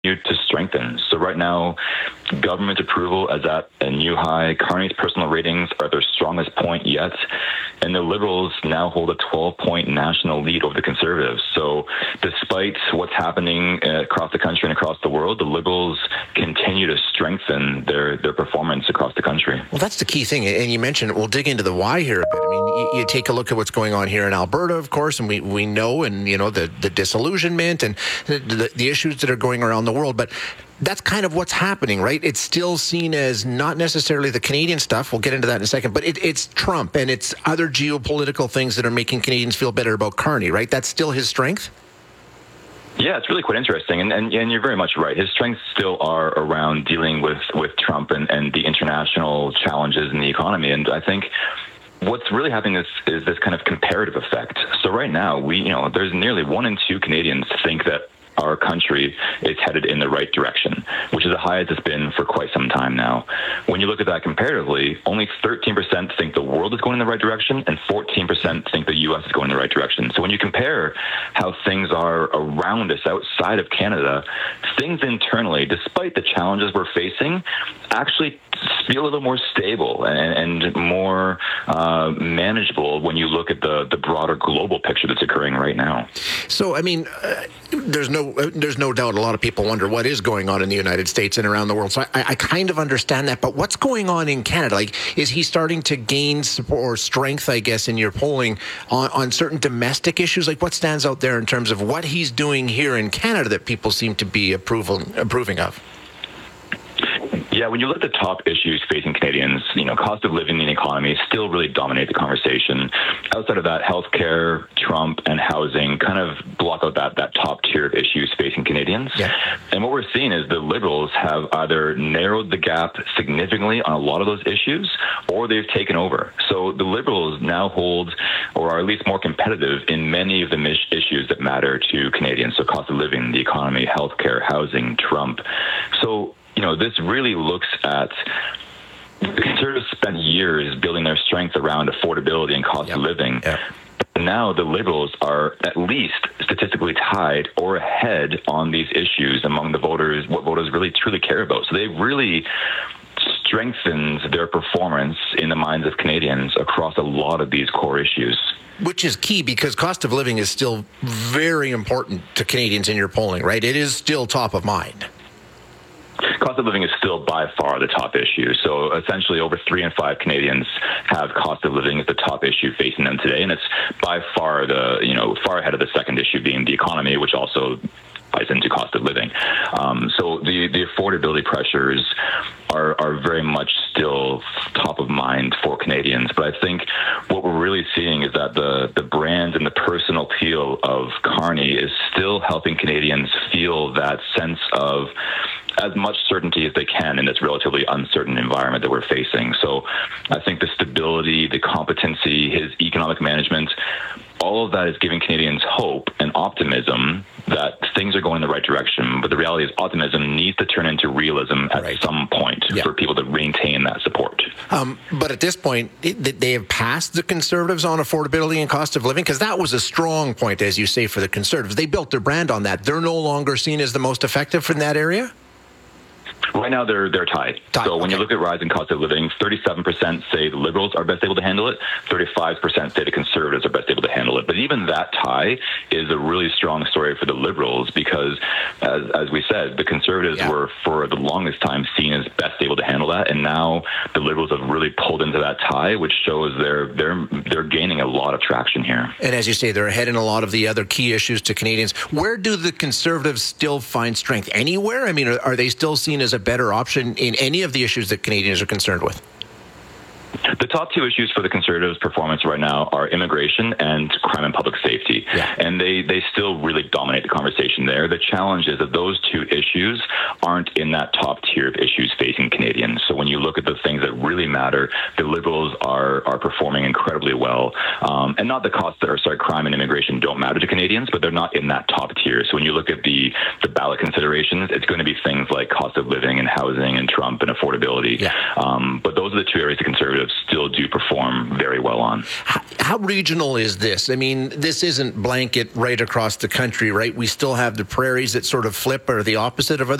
to strengthen. So right now, government approval is at a new high. Carney's personal ratings are their strongest point yet. And the Liberals now hold a 12-point national lead over the Conservatives. So despite what's happening across the country and across the world, the Liberals continue to strengthen their performance across the country. Well, that's the key thing. And you mentioned, we'll dig into the why here a bit. I mean, you take a look at what's going on here in Alberta, of course, and we know, and, you know, the disillusionment and the issues that are going around the world. But that's kind of what's happening, right? It's still seen as not necessarily the Canadian stuff. We'll get into that in a second. But it's Trump and it's other geopolitical things that are making Canadians feel better about Carney, right? That's still his strength? Yeah, it's really quite interesting. And you're very much right. His strengths still are around dealing with Trump and the international challenges in the economy. And I think what's really happening is this kind of comparative effect. So right now, there's nearly 1 in 2 Canadians think that our country is headed in the right direction, which is the highest it's been for quite some time now. When you look at that comparatively, only 13% think the world is going in the right direction, and 14% think the U.S. is going in the right direction. So when you compare how things are around us outside of Canada, things internally, despite the challenges we're facing, actually feel a little more stable and more manageable when you look at the broader global picture that's occurring right now. So, I mean, there's no doubt a lot of people wonder what is going on in the United States and around the world. So I kind of understand that. But what's going on in Canada? Like, is he starting to gain support or strength, I guess, in your polling on certain domestic issues? Like, what stands out there in terms of what he's doing here in Canada that people seem to be approving of? Yeah, when you look at the top issues facing Canadians, cost of living and the economy still really dominate the conversation. Outside of that, healthcare, Trump, and housing kind of block out that top tier of issues facing Canadians. Yeah. And what we're seeing is the Liberals have either narrowed the gap significantly on a lot of those issues, or they've taken over. So the Liberals now hold, or are at least more competitive in many of the issues that matter to Canadians. So cost of living, the economy, healthcare, housing, Trump. So this really looks at the Conservatives spent years building their strength around affordability and cost of living. Yeah. Now the Liberals are at least statistically tied or ahead on these issues among the voters, what voters really truly care about. So they've really strengthened their performance in the minds of Canadians across a lot of these core issues. Which is key because cost of living is still very important to Canadians in your polling, right? It is still top of mind. Cost of living is still by far the top issue. So essentially over 3 in 5 Canadians have cost of living as the top issue facing them today. And it's by far far ahead of the second issue being the economy, which also ties into cost of living. So the affordability pressures are very much still top of mind for Canadians. But I think what we're really seeing is that the brand and the personal appeal of Carney is still helping Canadians feel that sense of as much certainty as they can in this relatively uncertain environment that we're facing. So I think the stability, the competency, his economic management, all of that is giving Canadians hope and optimism that things are going in the right direction. But the reality is optimism needs to turn into realism at some point for people to maintain that support. But at this point, they have passed the Conservatives on affordability and cost of living, because that was a strong point, as you say, for the Conservatives. They built their brand on that. They're no longer seen as the most effective in that area? Right now, they're tied. So when you look at rising cost of living, 37% say the Liberals are best able to handle it, 35% say the Conservatives are best able to handle it. But even that tie is a really strong story for the Liberals because, as we said, the Conservatives were for the longest time seen as best able to handle that, and now the Liberals have really pulled into that tie, which shows they're gaining a lot of traction here. And as you say, they're ahead in a lot of the other key issues to Canadians. Where do the Conservatives still find strength? Anywhere? I mean, are they still seen as a better option in any of the issues that Canadians are concerned with? The top 2 issues for the Conservatives' performance right now are immigration and crime and public safety. Yeah. And they still really dominate the conversation there. The challenge is that those 2 issues aren't in that top tier of issues facing Canadians. So when you look at the things that really matter, the Liberals are performing incredibly well. And not the crime and immigration don't matter to Canadians, but they're not in that top tier. So when you look at the ballot considerations, it's going to be things like cost of living and housing and Trump and affordability. Yeah. But those are the 2 areas the Conservatives still do perform very well on. How regional is this? I mean, this isn't blanket right across the country, right? We still have the prairies that sort of flip or the opposite. opposite of